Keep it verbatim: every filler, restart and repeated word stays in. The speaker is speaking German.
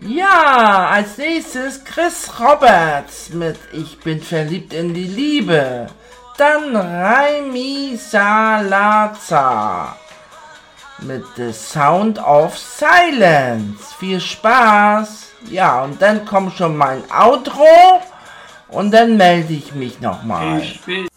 Ja, als nächstes Chris Roberts mit Ich bin verliebt in die Liebe. Dann Raimi Salazar mit The Sound of Silence. Viel Spaß. Ja, und dann kommt schon mein Outro und dann melde ich mich nochmal. Ich bin